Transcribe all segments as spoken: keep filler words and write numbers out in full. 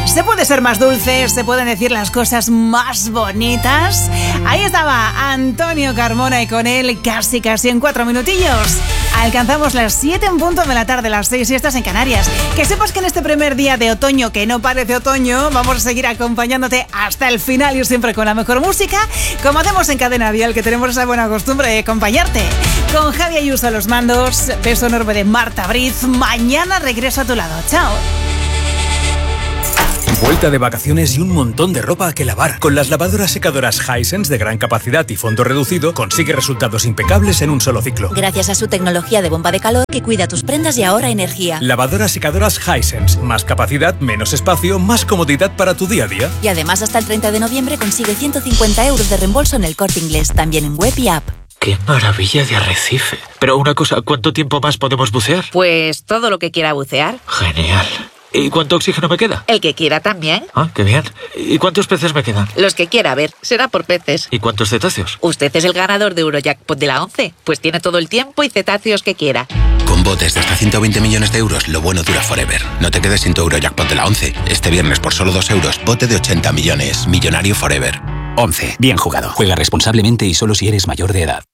Se puede ser más dulce, se pueden decir las cosas más bonitas. Ahí estaba Antonio Carmona y con él casi casi en cuatro minutillos. Alcanzamos las siete en punto de la tarde, las seis y estás en Canarias. Que sepas que en este primer día de otoño, que no parece otoño, vamos a seguir acompañándote hasta el final y siempre con la mejor música, como hacemos en Cadena Dial, que tenemos esa buena costumbre de acompañarte. Con Javi Ayuso a los mandos, beso enorme de Marta Briz. Mañana regreso a tu lado. Chao. Vuelta de vacaciones y un montón de ropa que lavar. Con las lavadoras secadoras Hisense de gran capacidad y fondo reducido, consigue resultados impecables en un solo ciclo. Gracias a su tecnología de bomba de calor que cuida tus prendas y ahorra energía. Lavadoras secadoras Hisense. Más capacidad, menos espacio, más comodidad para tu día a día. Y además hasta el treinta de noviembre consigue ciento cincuenta euros de reembolso en El Corte Inglés, también en web y app. ¡Qué maravilla de arrecife! Pero una cosa, ¿cuánto tiempo más podemos bucear? Pues todo lo que quiera bucear. Genial. ¿Y cuánto oxígeno me queda? El que quiera también. Ah, qué bien. ¿Y cuántos peces me quedan? Los que quiera, a ver, será por peces. ¿Y cuántos cetáceos? Usted es el ganador de Eurojackpot de la once, pues tiene todo el tiempo y cetáceos que quiera. Con botes de hasta ciento veinte millones de euros, lo bueno dura forever. No te quedes sin tu Eurojackpot de la once. Este viernes por solo dos euros, bote de ochenta millones. Millonario forever. once. Bien jugado. Juega responsablemente y solo si eres mayor de edad.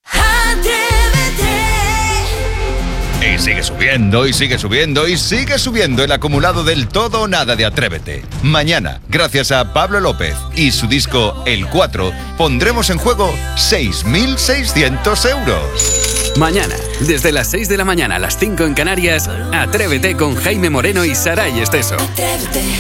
Y sigue subiendo, y sigue subiendo, y sigue subiendo el acumulado del todo o nada de Atrévete. Mañana, gracias a Pablo López y su disco El cuatro, pondremos en juego seis mil seiscientos euros. Mañana, desde las seis de la mañana a las cinco en Canarias, Atrévete con Jaime Moreno y Saray Esteso. Atrévete.